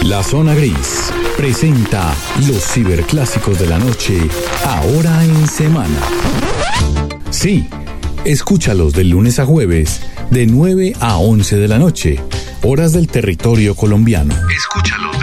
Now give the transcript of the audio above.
La Zona Gris presenta los ciberclásicos de la noche, ahora en semana. Sí, escúchalos de lunes a jueves, de 9 a 11 de la noche, horas del territorio colombiano. Escúchalos